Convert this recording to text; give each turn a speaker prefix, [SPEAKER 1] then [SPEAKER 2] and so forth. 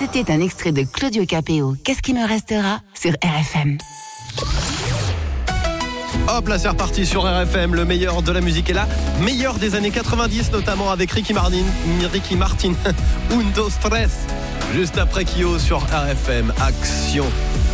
[SPEAKER 1] C'était un extrait de Claudio Capéo. Qu'est-ce qui me restera sur RFM.
[SPEAKER 2] Hop là, c'est reparti sur RFM. Le meilleur de la musique est là. Meilleur des années 90, notamment avec Ricky Martin. Undo Stress. Juste après Kyo sur RFM. Action.